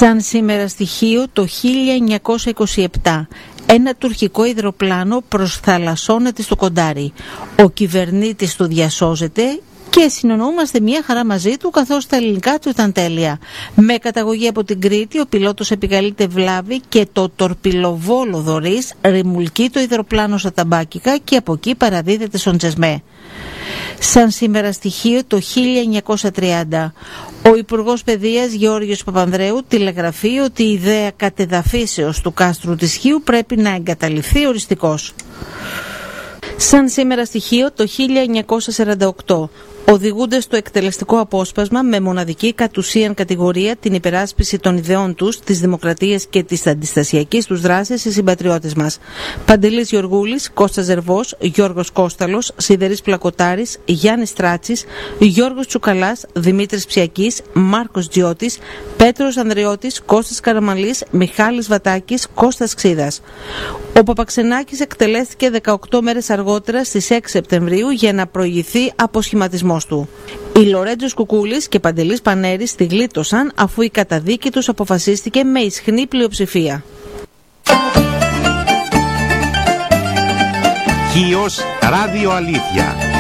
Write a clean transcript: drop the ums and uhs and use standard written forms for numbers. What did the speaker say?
Σαν σήμερα στοιχείο το 1927, ένα τουρκικό υδροπλάνο προσθαλασσώνεται στο Κοντάρι. Ο κυβερνήτης του διασώζεται και συνεννοούμαστε μια χαρά μαζί του, καθώς τα ελληνικά του ήταν τέλεια. Με καταγωγή από την Κρήτη, ο πιλότος επικαλείται βλάβη και το τορπιλοβόλο Δωρής ρημουλκεί το υδροπλάνο στα ταμπάκικα και από εκεί παραδίδεται στον Τσεσμέ. Σαν σήμερα στοιχείο το 1930, ο Υπουργός Παιδείας Γεώργιος Παπανδρέου τηλεγραφεί ότι η ιδέα κατεδαφίσεως του κάστρου της Χίου πρέπει να εγκαταλειφθεί οριστικώς. Σαν σήμερα στοιχείο το 1948, οδηγούνται στο εκτελεστικό απόσπασμα με μοναδική κατ' ουσίαν κατηγορία την υπεράσπιση των ιδεών τους, της δημοκρατίας και της αντιστασιακής τους δράσης οι συμπατριώτες μας. Παντελής Γεωργούλης, Κώστας Ζερβός, Γιώργος Κώσταλος, Σιδερής Πλακοτάρης, Γιάννης Τράτσης, Γιώργος Τσουκαλάς, Δημήτρης Ψιακής, Μάρκος Τζιώτης, Πέτρος Ανδρεώτης, Κώστας Καραμανλής, Μιχάλης Βατάκης, Κώστας Ξίδας. Ο Παπαξενάκης εκτελέστηκε 18 μέρες αργότερα στις 6 Σεπτεμβρίου για να προηγηθεί αποσχηματισμός του. Οι Λορέντζος Κουκούλης και Παντελής Πανέρης τη γλίτωσαν αφού η καταδίκη τους αποφασίστηκε με ισχνή πλειοψηφία. Χίος Ράδιο Αλήθεια.